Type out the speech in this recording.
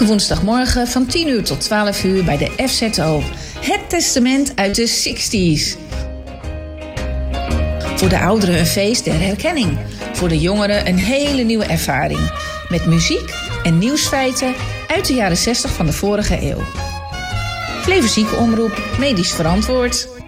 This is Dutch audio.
Elke woensdagmorgen van 10 uur tot 12 uur bij de FZO. Het testament uit de 60s. Voor de ouderen een feest der herkenning. Voor de jongeren een hele nieuwe ervaring. Met muziek en nieuwsfeiten uit de jaren 60 van de vorige eeuw. Flevo Ziekenomroep, medisch verantwoord.